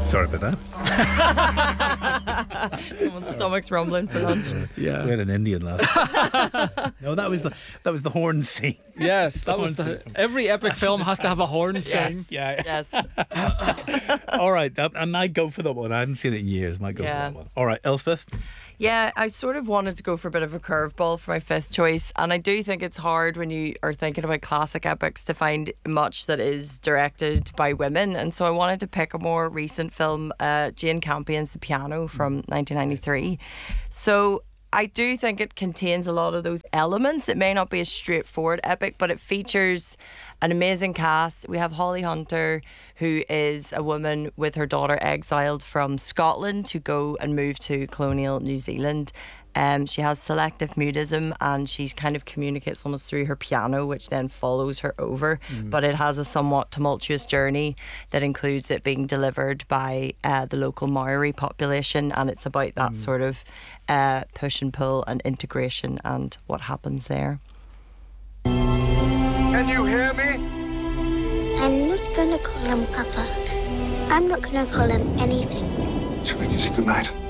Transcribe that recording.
Sorry about that. Someone's stomach's rumbling for lunch. Yeah, we had an Indian last. No, that was the horn scene. Yes, that was every epic film has to have a horn scene. Yes. All right, I might go for that one. I haven't seen it in years. Might go for that one. All right, Elspeth. Yeah, I sort of wanted to go for a bit of a curveball for my fifth choice, and I do think it's hard when you are thinking about classic epics to find much that is directed by women, and so I wanted to pick a more recent film, Jane Campion's The Piano from 1993. So I do think it contains a lot of those elements. It may not be a straightforward epic, but it features an amazing cast. We have Holly Hunter, who is a woman with her daughter exiled from Scotland to go and move to colonial New Zealand. She has selective mutism, and she kind of communicates almost through her piano, which then follows her over. But it has a somewhat tumultuous journey that includes it being delivered by the local Maori population, and it's about that sort of push and pull and integration and what happens there. Can you hear me? I'm not going to call him Papa. I'm not going to call him anything. Shall we kiss you goodnight?